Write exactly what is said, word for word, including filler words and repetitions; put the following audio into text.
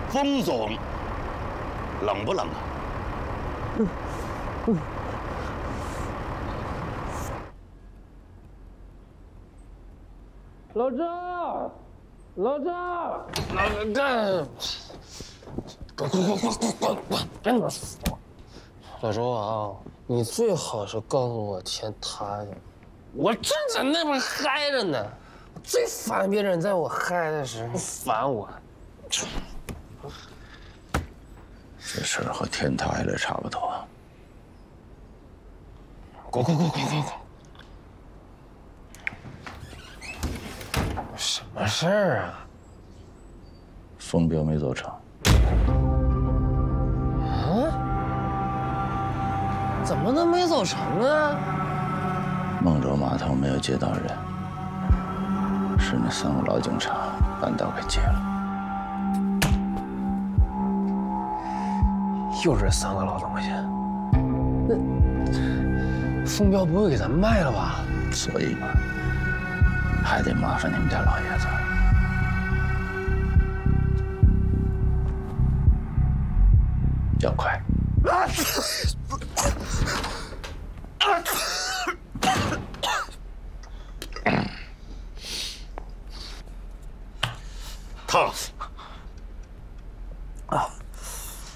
风总，冷不冷啊？嗯嗯。 老赵，老赵，老赵，滚滚滚滚滚滚滚！别他妈死我！老周啊，你最好是告诉我天塌下，我正在那边嗨着呢。最烦别人在我嗨的时候烦我。 这事儿和天塌下来差不多。 滚滚滚滚滚滚！什么事儿啊？ 风标没做成。 啊？怎么能没走成啊？ 孟州码头没有接到人，是那三个老警察半道给接了。 又是这三个老东西，那风标不会给咱卖了吧？ 所以嘛，还得麻烦你们家老爷子。要快。烫死！